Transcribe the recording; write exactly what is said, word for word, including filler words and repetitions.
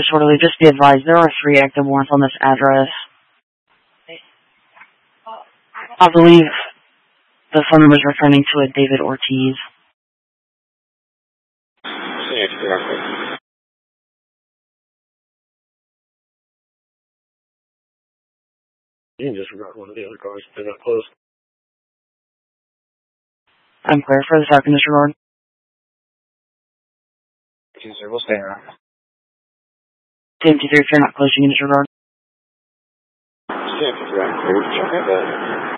disorderly. Just be advised, there are three active warrants on this address. I believe the phone number is returning to a David Ortiz. You can disregard one of the other cars. They're not close. I'm clear for the second disregard. Okay, sir. We'll stay around. T M T three, if you're not close, you can disregard. T M T three, I'm clear. Check that.